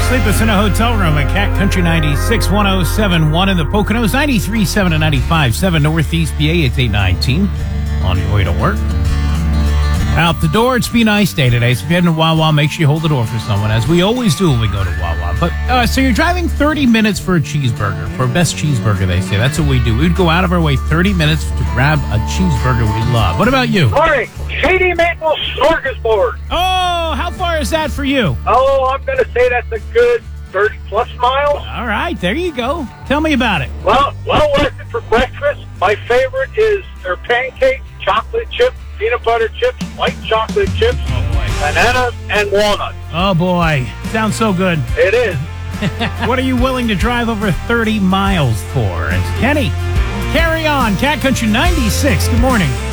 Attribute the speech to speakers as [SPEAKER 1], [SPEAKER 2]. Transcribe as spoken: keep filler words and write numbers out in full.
[SPEAKER 1] Sleep us in a hotel room at Cat Country ninety-six point one oh seven point one in the Poconos, ninety-three point seven and ninety-five point seven Northeast P A. It's eight nineteen on your way to work. Out the door, it's Be Nice Day today, so if you're heading to Wawa, make sure you hold the door for someone, as we always do when we go to Wawa. But uh, so you're driving thirty minutes for a cheeseburger, for best cheeseburger, they say. That's what we do. We'd go out of our way thirty minutes to grab a cheeseburger we love. What about you?
[SPEAKER 2] Morning, Shady Maple Smorgasbord.
[SPEAKER 1] Oh, how far is that for you?
[SPEAKER 2] Oh, I'm going to say that's a good thirty plus miles.
[SPEAKER 1] All right, there you go. Tell me about it.
[SPEAKER 2] Well, well worth it for breakfast. My favorite is their pancakes, chocolate chip, peanut butter chips, white chocolate chips,
[SPEAKER 1] Oh, boy.
[SPEAKER 2] bananas, and walnuts.
[SPEAKER 1] Oh, boy. Sounds so good.
[SPEAKER 2] It is.
[SPEAKER 1] What are you willing to drive over thirty miles for? It's Kenny. Carry on. Cat Country ninety-six. Good morning.